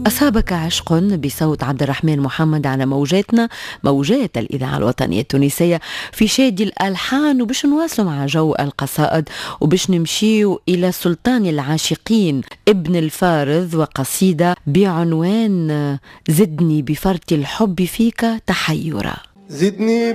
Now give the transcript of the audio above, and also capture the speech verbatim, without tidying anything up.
أصابك عشق بصوت عبد الرحمن محمد على موجاتنا، موجات الإذاعة الوطنية التونسية، في شادي الألحان. وبش نواصلوا مع جو القصائد وبش نمشيوا إلى سلطان العاشقين ابن الفارض وقصيدة بعنوان زدني بفرط الحب فيك تحيرا. زدني